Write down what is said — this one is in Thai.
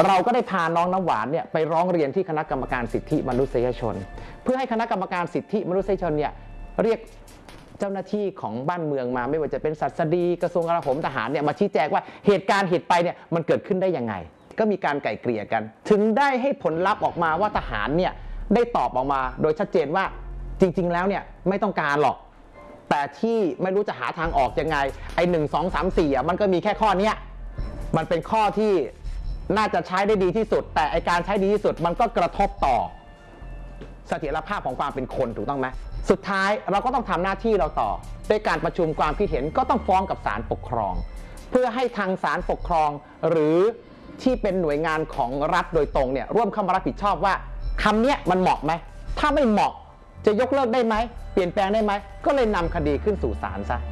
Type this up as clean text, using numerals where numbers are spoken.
เราก็ได้พาน้องน้ำหวานเนี่ยไปร้องเรียนที่คณะกรรมการสิทธิมนุษยชนเพื่อให้คณะกรรมการสิทธิมนุษยชนเนี่ยเรียกเจ้าหน้าที่ของบ้านเมืองมาไม่ว่าจะเป็นศัสดีกระทรวงกลาโหมทหารเนี่ยมาชี้แจงว่าเหตุไปเนี่ยมันเกิดขึ้นได้ยังไงก็มีการไกล่เกลี่ยกันถึงได้ให้ผลลัพธ์ออกมาว่าทหารเนี่ยได้ตอบออกมาโดยชัดเจนว่าจริงๆแล้วเนี่ยไม่ต้องการหรอกแต่ที่ไม่รู้จะหาทางออกยังไงไอ้1 2 3 4มันก็มีแค่ข้อนี้มันเป็นข้อที่น่าจะใช้ได้ดีที่สุดแต่ไอการใช้ดีที่สุดมันก็กระทบต่อเสถียรภาพของความเป็นคนถูกต้องไหมสุดท้ายเราก็ต้องทำหน้าที่เราต่อด้วยการประชุมความคิดเห็นก็ต้องฟ้องกับศาลปกครองเพื่อให้ทางศาลปกครองหรือที่เป็นหน่วยงานของรัฐโดยตรงเนี่ยร่วมเข้ามารับผิดชอบว่าคำนี้มันเหมาะไหมถ้าไม่เหมาะจะยกเลิกได้ไหมเปลี่ยนแปลงได้ไหมก็เลยนำคดีขึ้นสู่ศาลซะ